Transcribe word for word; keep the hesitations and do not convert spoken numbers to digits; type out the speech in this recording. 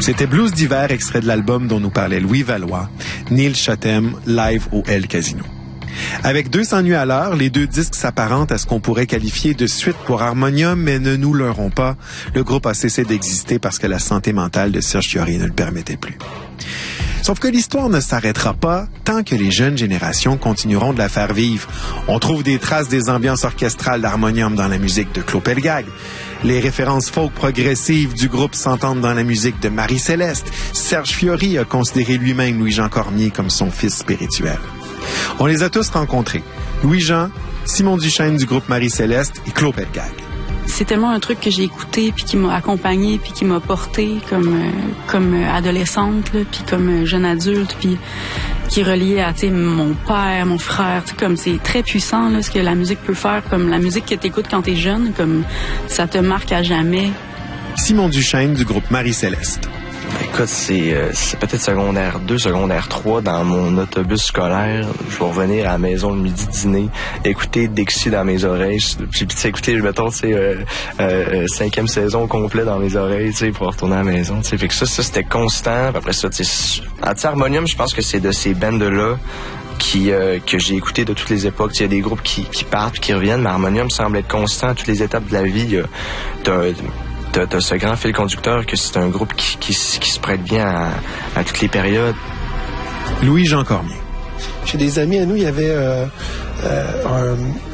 C'était Blues d'hiver, extrait de l'album dont nous parlait Louis Valois, Neil Chatham, live au El Casino. Avec deux cents nuits à l'heure, les deux disques s'apparentent à ce qu'on pourrait qualifier de suite pour Harmonium, mais ne nous leurrons pas, le groupe a cessé d'exister parce que la santé mentale de Serge Fiori ne le permettait plus. Sauf que l'histoire ne s'arrêtera pas tant que les jeunes générations continueront de la faire vivre. On trouve des traces des ambiances orchestrales d'Harmonium dans la musique de Claude Pelgag. Les références folk progressives du groupe s'entendent dans la musique de Marie-Céleste. Serge Fiori a considéré lui-même Louis-Jean Cormier comme son fils spirituel. On les a tous rencontrés. Louis-Jean, Simon Duchesne du groupe Marie-Céleste et Claude Pelgag. C'est tellement un truc que j'ai écouté puis qui m'a accompagné puis qui m'a porté comme euh, comme adolescente là, puis comme jeune adulte puis qui est relié à tu sais mon père, mon frère, tu sais comme c'est très puissant là ce que la musique peut faire, comme la musique que t'écoutes quand t'es jeune, comme ça te marque à jamais. Simon Duchesne du groupe Marie-Céleste. Écoute, c'est, euh, c'est peut-être secondaire deux, secondaire trois, dans mon autobus scolaire. Je vais revenir à la maison le midi dîner, écouter Dixie dans mes oreilles. Puis, tu sais, écouter, mettons, tu sais, euh, euh, cinquième saison complet dans mes oreilles, tu sais, pour retourner à la maison, tu sais. Fait que ça, ça, c'était constant. Puis après ça, tu sais, Anti-Harmonium, je pense que c'est de ces bandes-là qui euh, que j'ai écouté de toutes les époques. Il y a des groupes qui, qui partent, qui reviennent, mais Harmonium semble être constant à toutes les étapes de la vie. T'as, T'as, t'as ce grand fil conducteur que c'est un groupe qui, qui, qui se prête bien à, à toutes les périodes. Louis-Jean Cormier. Chez des amis à nous, il y avait euh, euh, un...